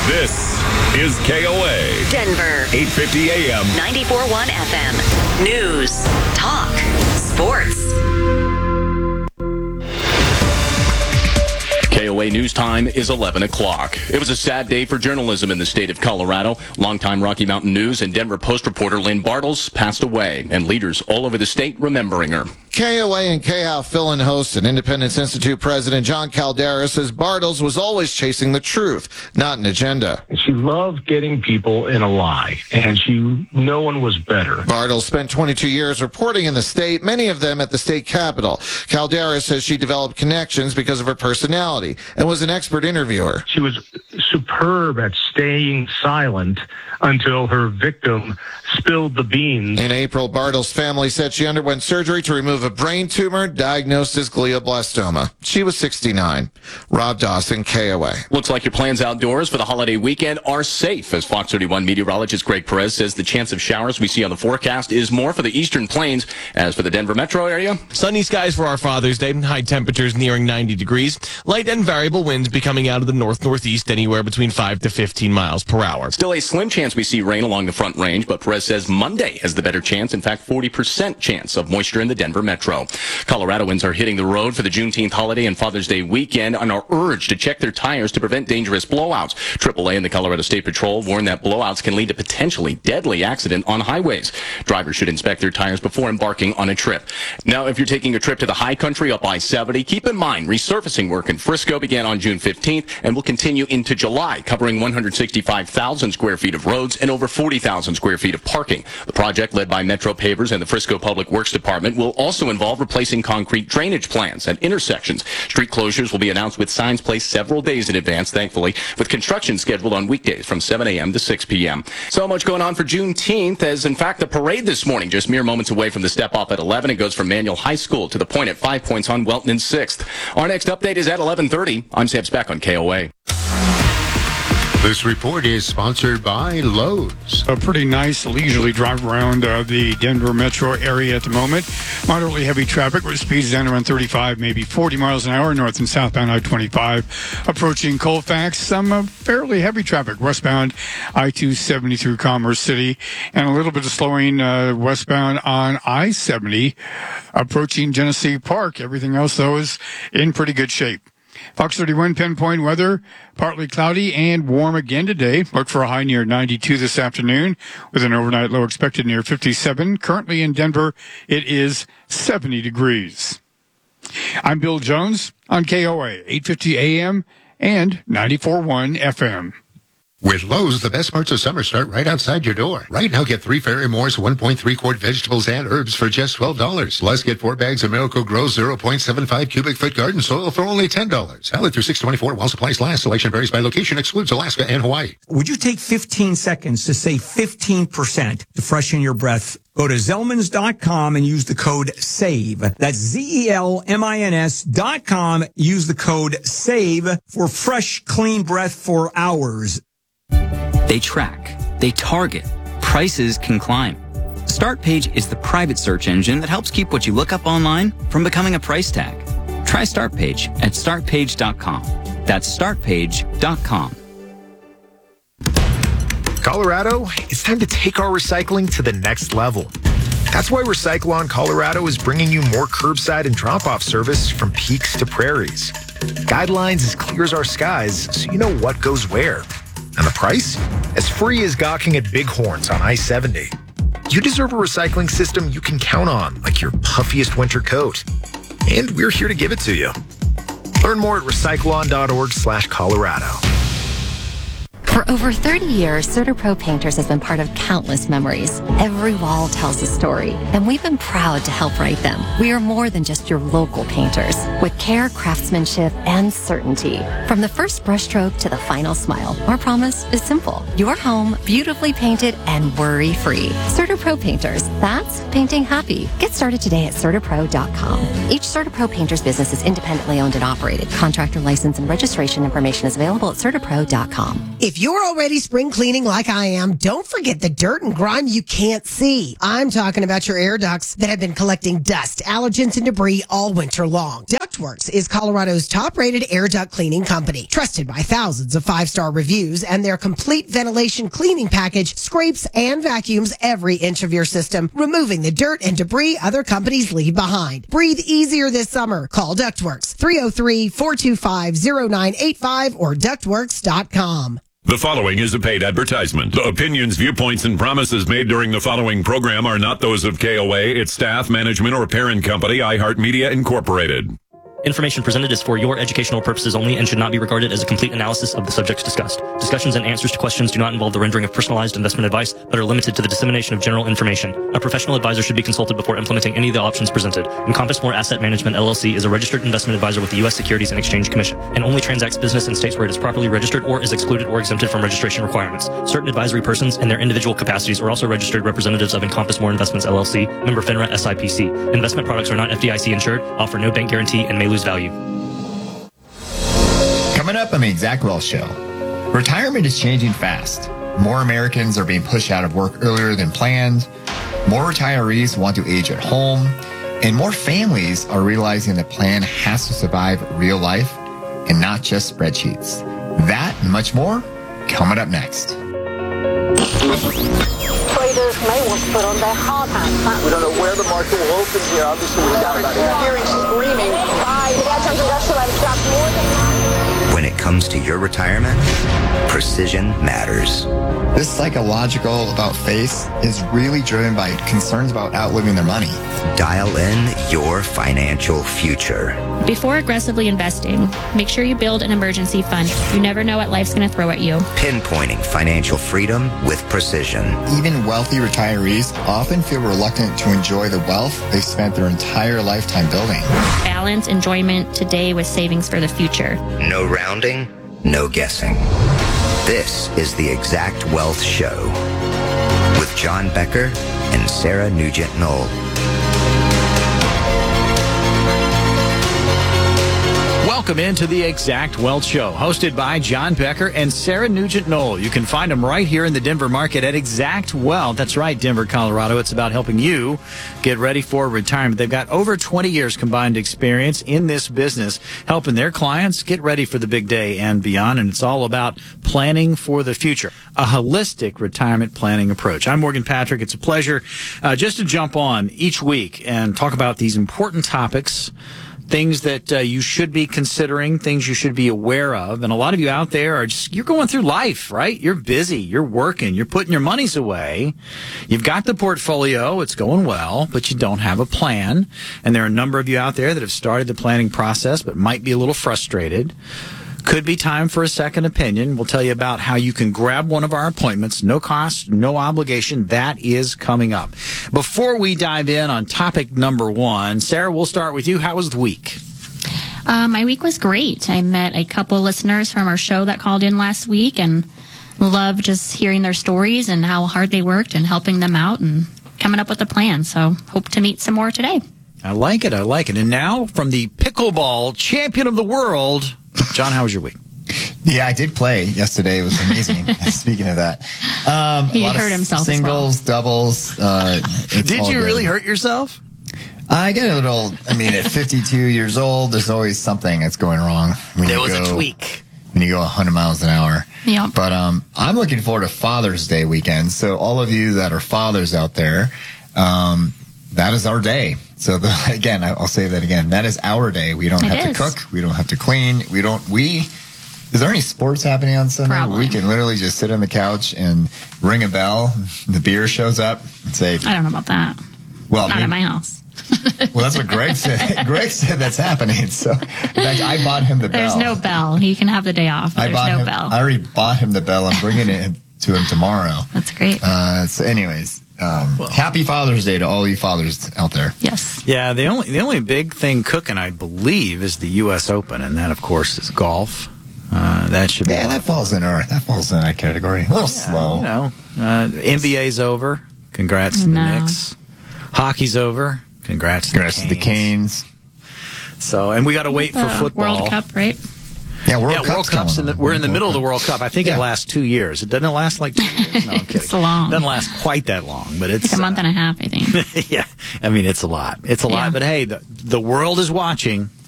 This is KOA. Denver. 850 AM. 94.1 FM. News. Talk. Sports. KOA News Time is 11 o'clock. It was a sad day for journalism in the state of Colorado. Longtime Rocky Mountain News and Denver Post reporter Lynn Bartles passed away, and leaders all over the state remembering her. KOA and KHOW fill-in host and Independence Institute President John Caldera says Bartles was always chasing the truth, not an agenda. She loved getting people in a lie, and no one was better. Bartles spent 22 years reporting in the state, many of them at the state capitol. Caldera says she developed connections because of her personality and was an expert interviewer. She was superb at staying silent until her victim spilled the beans. In April, Bartles' family said she underwent surgery to remove a brain tumor diagnosed as glioblastoma. She was 69. Rob Dawson, KOA. Looks like your plans outdoors for the holiday weekend are safe, as Fox 31 meteorologist Greg Perez says the chance of showers we see on the forecast is more for the eastern plains. As for the Denver metro area, sunny skies for our Father's Day, high temperatures nearing 90 degrees. Light and variable winds be coming out of the north-northeast anywhere between 5 to 15 miles per hour. Still a slim chance we see rain along the Front Range, but Perez says Monday has the better chance. In fact, 40% chance of moisture in the Denver metro. Coloradoans are hitting the road for the Juneteenth holiday and Father's Day weekend and are urged to check their tires to prevent dangerous blowouts. AAA and the Colorado State Patrol warn that blowouts can lead to potentially deadly accident on highways. Drivers should inspect their tires before embarking on a trip. Now, if you're taking a trip to the high country up I-70, keep in mind resurfacing work in Frisco began on June 15th and will continue into July, covering 165,000 square feet of roads and over 40,000 square feet of parking. The project, led by Metro Pavers and the Frisco Public Works Department, will also involve replacing concrete drainage plants at intersections. Street closures will be announced with signs placed several days in advance, thankfully, with construction scheduled on weekdays from 7 a.m. to 6 p.m. So much going on for Juneteenth, as in fact the parade this morning, just mere moments away from the step-off at 11. It goes from Manual High School to the point at 5 Points on Welton and 6th. Our next update is at 11:30. I'm Sam Speck on KOA. This report is sponsored by Lowe's. A pretty nice leisurely drive around the Denver metro area at the moment. Moderately heavy traffic with speeds down around 35, maybe 40 miles an hour north and southbound I-25. Approaching Colfax, some fairly heavy traffic westbound I-270 through Commerce City, and a little bit of slowing westbound on I-70 approaching Genesee Park. Everything else, though, is in pretty good shape. Fox 31 pinpoint weather, partly cloudy and warm again today. Look for a high near 92 this afternoon with an overnight low expected near 57. Currently in Denver, it is 70 degrees. I'm Bill Jones on KOA, 850 AM and 94.1 FM. With Lowe's, the best parts of summer start right outside your door. Right now, get 3 Ferry Moore's 1.3 quart vegetables and herbs for just $12. Plus, get 4 bags of Miracle Grow 0.75 cubic foot garden soil for only $10. Valid through 6/24 while supplies last. Selection varies by location, excludes Alaska and Hawaii. Would you take 15 seconds to save 15% to freshen your breath? Go to Zelmans.com and use the code SAVE. That's ZELMINS.com. Use the code SAVE for fresh, clean breath for hours. They track, they target, prices can climb. StartPage is the private search engine that helps keep what you look up online from becoming a price tag. Try StartPage at startpage.com. That's startpage.com. Colorado, it's time to take our recycling to the next level. That's why Recyclon Colorado is bringing you more curbside and drop-off service from peaks to prairies. Guidelines as clear as our skies, so you know what goes where. And the price? As free as gawking at Bighorns on I-70. You deserve a recycling system you can count on, like your puffiest winter coat. And we're here to give it to you. Learn more at recyclon.org/Colorado. For over 30 years, CertaPro Painters has been part of countless memories. Every wall tells a story, and we've been proud to help write them. We are more than just your local painters, with care, craftsmanship, and certainty. From the first brushstroke to the final smile, our promise is simple. Your home, beautifully painted and worry-free. CertaPro Painters, that's painting happy. Get started today at CertaPro.com. Each CertaPro Painters business is independently owned and operated. Contractor license and registration information is available at CertaPro.com. If you're already spring cleaning like I am, don't forget the dirt and grime you can't see. I'm talking about your air ducts that have been collecting dust, allergens, and debris all winter long. Ductworks is Colorado's top-rated air duct cleaning company, trusted by thousands of 5-star reviews, and their complete ventilation cleaning package scrapes and vacuums every inch of your system, removing the dirt and debris other companies leave behind. Breathe easier this summer. Call Ductworks, 303-425-0985 or ductworks.com. The following is a paid advertisement. The opinions, viewpoints, and promises made during the following program are not those of KOA, its staff, management, or parent company, iHeartMedia Incorporated. Information presented is for your educational purposes only and should not be regarded as a complete analysis of the subjects discussed. Discussions and answers to questions do not involve the rendering of personalized investment advice, but are limited to the dissemination of general information. A professional advisor should be consulted before implementing any of the options presented. Encompass More Asset Management LLC is a registered investment advisor with the U.S. Securities and Exchange Commission and only transacts business in states where it is properly registered or is excluded or exempted from registration requirements. Certain advisory persons in their individual capacities are also registered representatives of Encompass More Investments LLC, member FINRA SIPC. Investment products are not FDIC insured, offer no bank guarantee, and may lose value. Coming up on the Exact Wealth Show, retirement is changing fast. More Americans are being pushed out of work earlier than planned. More retirees want to age at home. And more families are realizing the plan has to survive real life and not just spreadsheets. That and much more coming up next. Traders may want to put on their hard hats. We don't know where the market will open here. Obviously, we got about hearing screaming. When it comes to your retirement, precision matters. This psychological about face is really driven by concerns about outliving their money. Dial in your financial future. Before aggressively investing, make sure you build an emergency fund. You never know what life's going to throw at you. Pinpointing financial freedom with precision. Even wealthy retirees often feel reluctant to enjoy the wealth they spent their entire lifetime building. Balance enjoyment today with savings for the future. No rounding, no guessing. This is the Exact Wealth Show with John Becker and Sarah Nugent-Knoll. Welcome into the Exact Wealth Show, hosted by John Becker and Sarah Nugent-Knoll. You can find them right here in the Denver market at Exact Wealth. That's right, Denver, Colorado. It's about helping you get ready for retirement. They've got over 20 years combined experience in this business, helping their clients get ready for the big day and beyond. And it's all about planning for the future, a holistic retirement planning approach. I'm Morgan Patrick. It's a pleasure just to jump on each week and talk about these important topics, things that you should be considering, things you should be aware of. And a lot of you out there are just, you're going through life, right? You're busy, you're working, you're putting your monies away. You've got the portfolio, it's going well, but you don't have a plan. And there are a number of you out there that have started the planning process, but might be a little frustrated. Could be time for a second opinion. We'll tell you about how you can grab one of our appointments. No cost, no obligation. That is coming up. Before we dive in on topic number one, Sarah, we'll start with you. How was the week? My week was great. I met a couple of listeners from our show that called in last week and loved just hearing their stories and how hard they worked and helping them out and coming up with a plan. So hope to meet some more today. I like it. I like it. And now from the pickleball champion of the world, John, how was your week? Yeah, I did play yesterday. It was amazing. Speaking of that, he hurt himself. Singles, doubles. Did you really hurt yourself? I get a little. I mean, at 52 years old, there's always something that's going wrong. There was a tweak when you go 100 miles an hour. Yeah. But I'm looking forward to Father's Day weekend. So all of you that are fathers out there, that is our day. So again, I'll say that again. That is our day. We don't have to cook. We don't have to clean. Is there any sports happening on Sunday? Probably. We can literally just sit on the couch and ring a bell. The beer shows up and say, I don't know about that. Well, not at my house. Well, that's what Greg said. Greg said that's happening. So, in fact, I bought him the bell. There's no bell. He can have the day off. There's no bell. I already bought him the bell. I'm bringing it to him tomorrow. That's great. So anyways, happy Father's Day to all you fathers out there. Yes. Yeah, the only big thing cooking, I believe, is the U.S. Open, and that, of course, is golf. That should be. Yeah, that falls in that category. A little slow. You know, NBA's over. Congrats to the Knicks. Hockey's over. Congrats to the Canes. So, and we got to wait for football. World Cup, right? Yeah, World World Cup's we're in the middle of the World Cup. I think it lasts 2 years. Doesn't it last like 2 years? No, I'm kidding. It's long. It doesn't last quite that long, but it's like a month and a half, I think. yeah, I mean, it's a lot. It's a lot. But hey, the world is watching.